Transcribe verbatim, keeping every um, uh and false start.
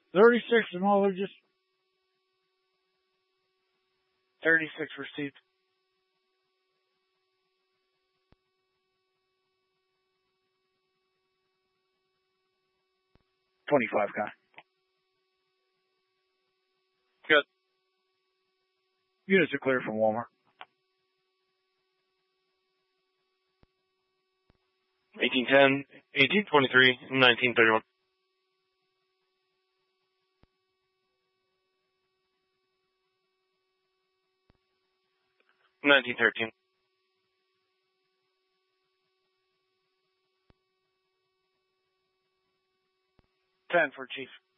thirty-six acknowledges. thirty-six received. twenty-five, guy. Good. Units are clear from Walmart. eighteen ten, eighteen twenty-three, nineteen thirty-one. nineteen thirteen. ten for Chief.